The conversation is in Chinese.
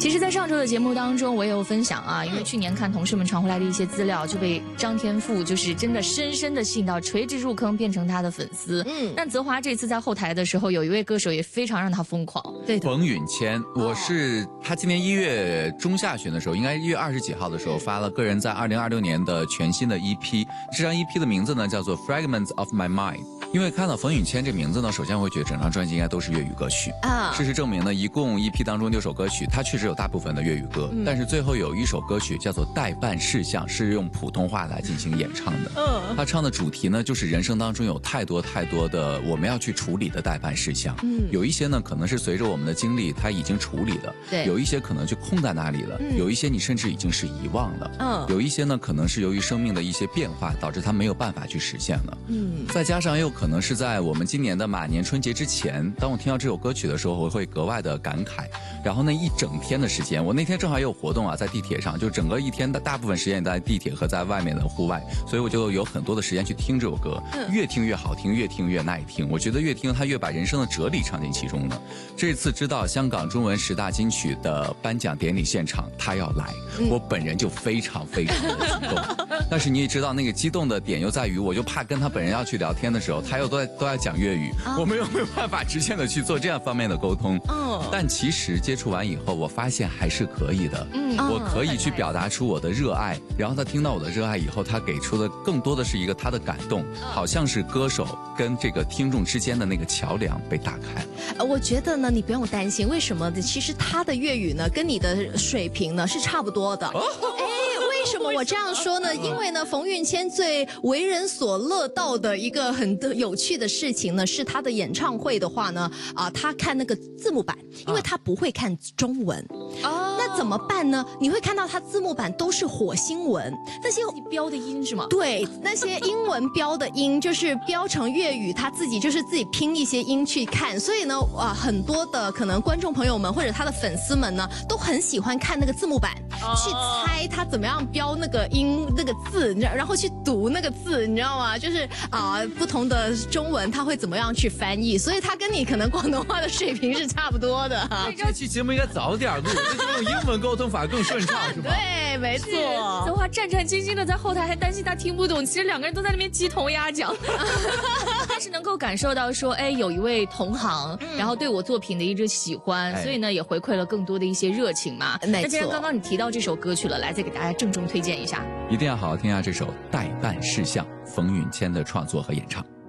其实，在上周的节目当中，我也有分享啊，因为去年看同事们传回来的一些资料，就被张天赋就是真的深深的吸引到，垂直入坑，变成他的粉丝。但泽华这次在后台的时候，有一位歌手也非常让他疯狂，对的， 冯允谦，我是他今年1月中下旬的时候，应该1月20几号的时候发了个人在2026年的全新的 EP， 这张 EP 的名字呢叫做 Fragments of My Mind。因为看到冯允谦这名字呢，首先我会觉得整张专辑应该都是粤语歌曲啊。事实证明呢，一共 EP 当中6首歌曲，它确实有大部分的粤语歌，但是最后有一首歌曲叫做《待办事项》，是用普通话来进行演唱的。他唱的主题呢，就是人生当中有太多的我们要去处理的待办事项。有一些呢，可能是随着我们的经历，它已经处理了；对，有一些可能就空在那里了；有一些你甚至已经是遗忘了；有一些呢，可能是由于生命的一些变化，导致它没有办法去实现了。再加上又可能是在我们今年的马年春节之前，当我听到这首歌曲的时候，我会格外的感慨。然后那一整天的时间，我那天正好也有活动啊，在地铁上，就整个一天的大部分时间在地铁和在外面的户外，所以我就有很多的时间去听这首歌，越听越好听，越听越耐听。我觉得越听它越把人生的哲理唱进其中了。这次知道香港中文10大金曲的颁奖典礼现场他要来，我本人就非常的激动。但是你也知道那个激动的点又在于，我就怕跟他本人要去聊天的时候，他又都在讲粤语，我们又没有办法直线的去做这样方面的沟通。但其实接触完以后，我发现还是可以的。我可以去表达出我的热爱，然后他听到我的热爱以后，他给出的更多的是一个他的感动，好像是歌手跟这个听众之间的那个桥梁被打开。 我觉得呢，你不用担心，为什么呢？其实他的粤语呢，跟你的水平呢是差不多的。为什么我这样说呢？因为呢，冯允谦最为人所乐道的一个很有趣的事情呢，是他的演唱会的话呢，他看那个字幕版，因为他不会看中文。那怎么办呢？你会看到他字幕版都是火星文，那些标的音是吗？ 对，那些英文标的音就是标成粤语，他自己就是自己拼一些音去看。所以呢，很多的可能观众朋友们或者他的粉丝们呢，都很喜欢看那个字幕版，去猜他怎么样标那个音那个字，然后去读那个字，你知道吗？就是不同的中文他会怎么样去翻译，所以他跟你可能广东话的水平是差不多的。 这期节目应该早点录，这用英文沟通反而更顺畅，是吧？ 对，没错。 泽华战战兢兢的在后台，还担心他听不懂，其实2个人都在那边鸡同鸭讲。但是能够感受到说，有一位同行，然后对我作品的一直喜欢，所以呢也回馈了更多的一些热情嘛。那既然刚刚你提到这首歌曲了，来再给大家郑重推荐一下， 一定要好好听下这首《待办事项》，冯允谦的创作和演唱。